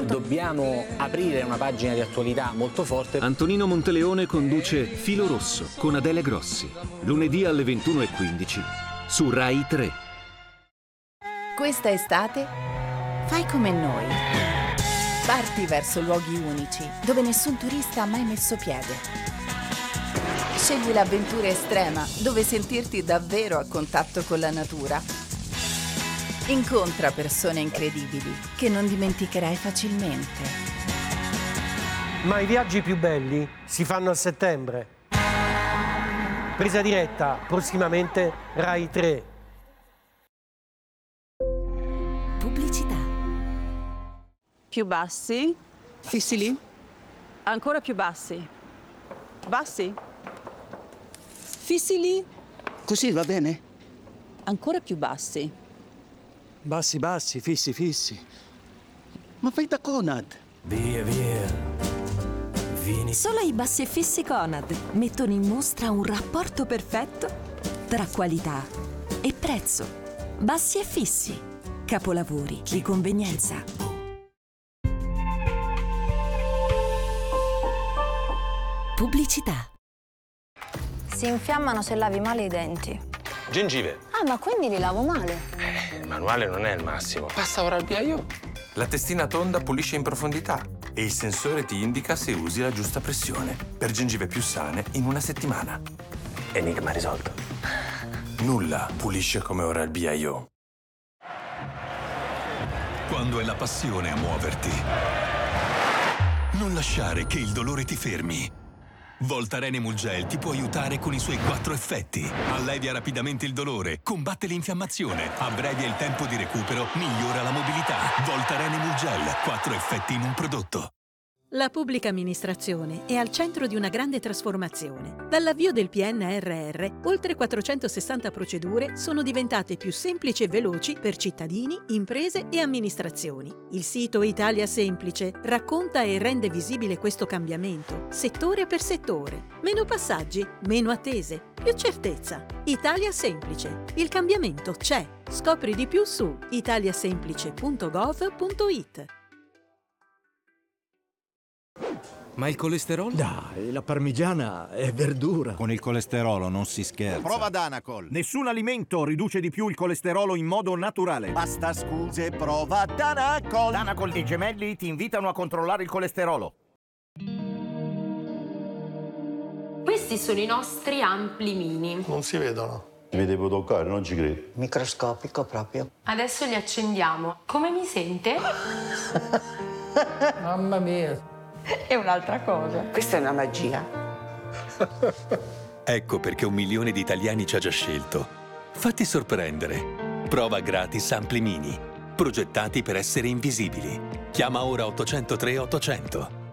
dobbiamo aprire una pagina di attualità molto forte. Antonino Monteleone conduce Filo Rosso con Adele Grossi, lunedì alle 21:15 su Rai 3. Questa estate fai come noi. Parti verso luoghi unici dove nessun turista ha mai messo piede. Scegli l'avventura estrema dove sentirti davvero a contatto con la natura. Incontra persone incredibili che non dimenticherai facilmente. Ma i viaggi più belli si fanno a settembre. Presa diretta, prossimamente Rai 3. Pubblicità. Più bassi. Fissi lì. Ancora più bassi. Bassi. Fissi lì. Così va bene? Ancora più bassi. Bassi, bassi, fissi, fissi. Ma fai da Conad. Via, via. Vieni. Solo i bassi e fissi Conad mettono in mostra un rapporto perfetto tra qualità e prezzo. Bassi e fissi. Capolavori di convenienza. Pubblicità. Si infiammano se lavi male i denti. Gengive. Ah, ma quindi li lavo male? Il manuale non è il massimo. Passa Oral-B IO. La testina tonda pulisce in profondità e il sensore ti indica se usi la giusta pressione per gengive più sane in una settimana. Enigma risolto. Nulla pulisce come Oral-B IO. Quando è la passione a muoverti, non lasciare che il dolore ti fermi. Voltaren Emulgel ti può aiutare con i suoi 4 effetti. Allevia rapidamente il dolore, combatte l'infiammazione, abbrevia il tempo di recupero, migliora la mobilità. Voltaren Emulgel, 4 effetti in un prodotto. La pubblica amministrazione è al centro di una grande trasformazione. Dall'avvio del PNRR, oltre 460 procedure sono diventate più semplici e veloci per cittadini, imprese e amministrazioni. Il sito Italia Semplice racconta e rende visibile questo cambiamento, settore per settore. Meno passaggi, meno attese, più certezza. Italia Semplice. Il cambiamento c'è. Scopri di più su italiasemplice.gov.it. Ma il colesterolo? Dai, la parmigiana è verdura. Con il colesterolo non si scherza. Prova Danacol. Nessun alimento riduce di più il colesterolo in modo naturale. Basta scuse, prova Danacol. Danacol e i gemelli ti invitano a controllare il colesterolo. Questi sono i nostri ampli mini. Non si vedono. Mi devo toccare, non ci credo. Microscopico proprio. Adesso li accendiamo. Come mi sente? Mamma mia. È un'altra cosa. Questa è una magia. Ecco perché 1 milione di italiani ci ha già scelto. Fatti sorprendere. Prova gratis Ampli Mini. Progettati per essere invisibili. Chiama ora 803 800.